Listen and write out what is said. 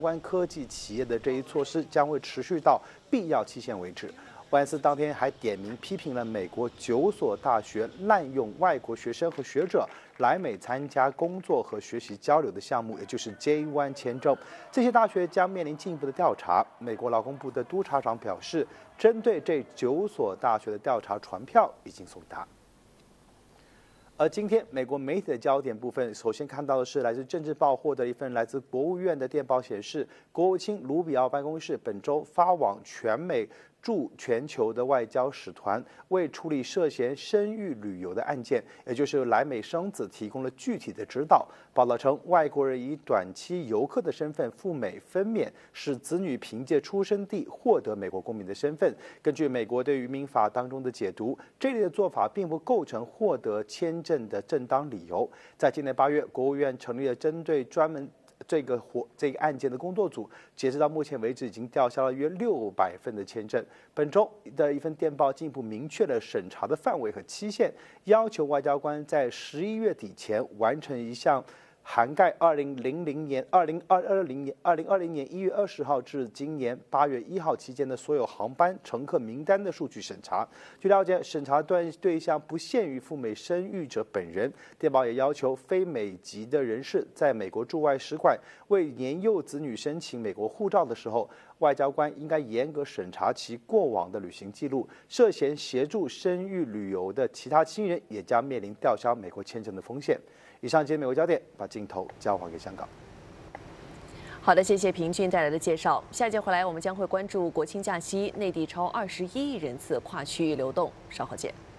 关科技企业的这一措施将会持续到必要期限为止。万斯当天还点名批评了美国9所大学滥用外国学生和学者来美参加工作和学习交流的项目，也就是 J1 签证。这些大学将面临进一步的调查。美国劳工部的督察长表示，针对这9所大学的调查传票已经送达。而今天，美国媒体的焦点部分，首先看到的是来自《政治报》获得一份来自国务院的电报，显示国务卿卢比奥办公室本周发往全美驻全球的外交使团，为处理涉嫌生育旅游的案件，也就是来美生子，提供了具体的指导。报道称，外国人以短期游客的身份赴美分娩，使子女凭借出生地获得美国公民的身份。根据美国对移民法当中的解读，这类的做法并不构成获得签证的正当理由。在今年8月，国务院成立了针对专门这个案件的工作组，截止到目前为止，已经吊销了约600份的签证。本周的一份电报进一步明确了审查的范围和期限，要求外交官在11月底前完成一项涵盖2020年、2020年1月20号至今年8月1号期间的所有航班乘客名单的数据审查。据了解，审查对象不限于赴美生育者本人。电报也要求非美籍的人士在美国驻外使馆为年幼子女申请美国护照的时候，外交官应该严格审查其过往的旅行记录。涉嫌协助生育旅游的其他亲人也将面临吊销美国签证的风险。以上节美国焦点，把镜头交还给香港。 好的，谢谢平俊带来的介绍。下节回来，我们将会关注国庆假期内地超21亿人次跨区域流动，稍后见。